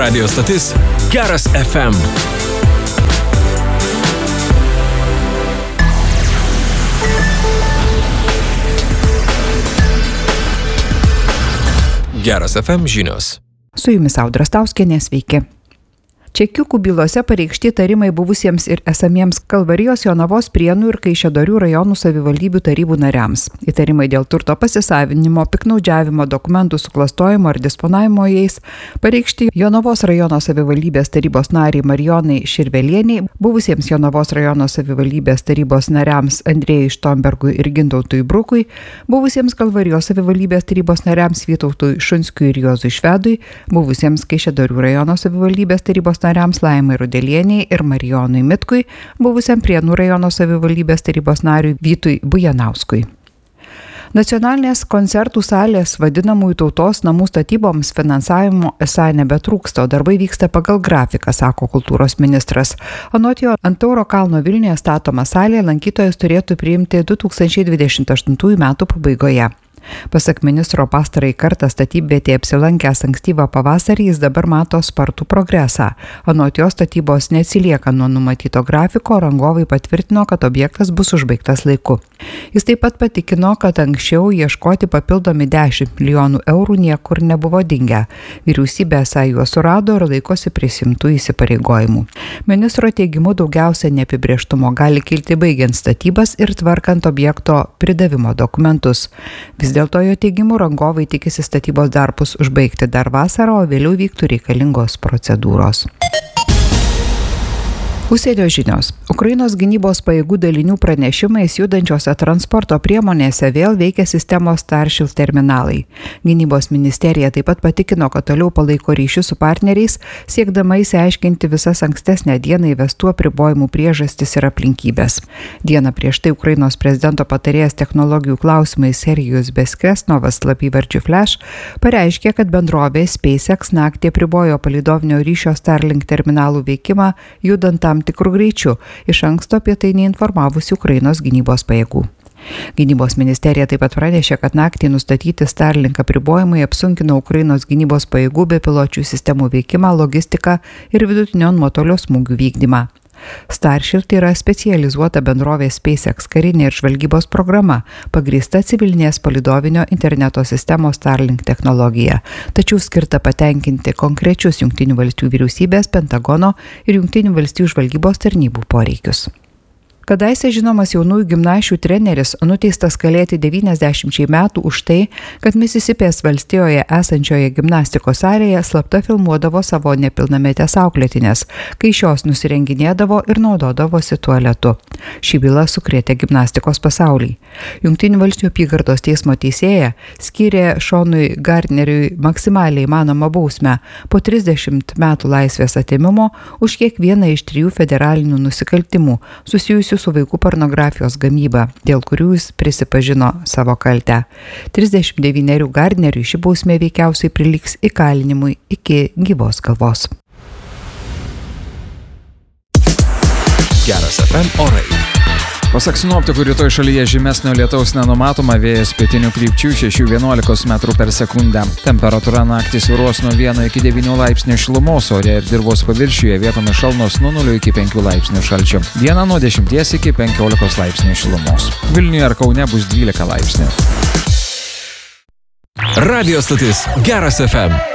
Radio stotis Geras FM. Geras FM žinios. Su jumis Audra Stauskienė, sveiki. Čekiukų bylose pareikšti įtarimai buvusiems ir esamiems Kalvarijos, Jonavos, Prienų ir Kaišiadorių rajonų savivaldybių tarybų nariams. Įtarimai dėl turto pasisavinimo, piknaudžiavimo, dokumentų suklastojimo ar disponavimo jais pareikšti Jonavos rajono savivaldybės tarybos nariai Marijonai Širvelieniai, buvusiems Jonavos rajono savivaldybės tarybos nariams Andrėjui Štombergui ir Gintautui Brukui, buvusiems Kalvarijos savivaldybės tarybos nariams Vytautui Šunskiui ir Juozui Švedui, buvusiems Kaišiadorių rajono savivaldybės tarybos nariams Laimai Rudelieniai ir Marijonui Mitkui, buvusiam Prienų rajono savivaldybės tarybos nariui Vytui Bujanauskui. Nacionalinės koncertų salės vadinamųjų tautos namų statyboms finansavimo esą nebetrūksta, o darbai vyksta pagal grafiką, sako kultūros ministras. Anot jo, ant Tauro kalno Vilniuje statoma salė lankytojus turėtų priimti 2028 metų pabaigoje. Pasak ministro, pastarąjį kartą statybvietėje apsilankęs ankstyvą pavasarį jis dabar mato spartų progresą. Anot jo, statybos neatsilieka nuo numatyto grafiko, rangovai patvirtino, kad objektas bus užbaigtas laiku. Jis taip pat patikino, kad anksčiau ieškoti papildomi 10 milijonų eurų niekur nebuvo dingę. Vyriausybė esą juos surado ir laikosi prisimtų įsipareigojimų. Ministro teigimu daugiausia neapibrėžtumo gali kilti baigiant statybas ir tvarkant objekto pridavimo dokumentus. Vis dėlto jo teigimu rangovai tikisi statybos darbus užbaigti dar vasarą, o vėliau vyktų reikalingos procedūros. Užsienio žinios. Ukrainos gynybos pajėgų dalinių pranešimais judančiose transporto priemonėse vėl veikia sistemos Starshield terminalai. Gynybos ministerija taip pat patikino, kad toliau palaiko ryšius su partneriais, siekdama įsiaiškinti visas ankstesnę dieną įvestų apribojimų priežastis ir aplinkybės. Dieną prieš tai Ukrainos prezidento patarėjas technologijų klausimais Serhijus Beskresnovas, slapyvardžiu Flash, pareiškė, kad bendrovė SpaceX naktį apribojo palydovinio ryšio Starlink terminalų veikimą judant tam tikrų greičių, iš anksto apie tai neinformavusi Ukrainos gynybos pajėgų. Gynybos ministerija taip pat pranešė, kad naktį nustatyti Starlink apribojimai apsunkino Ukrainos gynybos pajėgų bepiločių sistemų veikimą, logistiką ir vidutinio nuotolio smūgių vykdymą. Starshield yra specializuota bendrovės SpaceX karinė ir žvalgybos programa, pagrįsta civilinės palydovinio interneto sistemos Starlink technologija, tačiau skirta patenkinti konkrečius Jungtinių valstijų vyriausybės, Pentagono ir Jungtinių valstijų žvalgybos tarnybų poreikius. Kadaise žinomas jaunųjų gimnasčių treneris nuteistas kalėti 90 metų už tai, kad Misisipės valstijoje esančioje gimnastikos salėje slapta filmuodavo savo nepilnametės auklėtinės, kai šios nusirenginėdavo ir naudodavosi tualetu. Ši byla sukrėtė gimnastikos pasaulį. Jungtinių valstijų apygardos teismo teisėja skyrė Šonui Gardneriui maksimaliai įmanomą bausmę po 30 metų laisvės atėmimo už kiekvieną iš 3 federalinių nusikaltimų susijusių su vaikų pornografijos gamyba, dėl kurių jis prisipažino savo kaltę. 39 Gardneriui ši bausmė veikiausiai priliks įkalinimui iki gyvos galvos. Geras FM orai. Pasak sinoptikų, rytoj šalyje žymesnio lietaus nenumatoma, vėjas pietinių krypčių 6–11 metrų per sekundę. Temperatūra naktį svyruos nuo 1 iki 9 laipsnių šilumos, ore ir dirvos paviršiuje vietomis šalnos nuo 0 iki 5 laipsnių šalčio. Dieną nuo 10 iki 15 laipsnių šilumos. Vilniuje ar Kaune bus 12 laipsnių. Radio stotis Geras FM.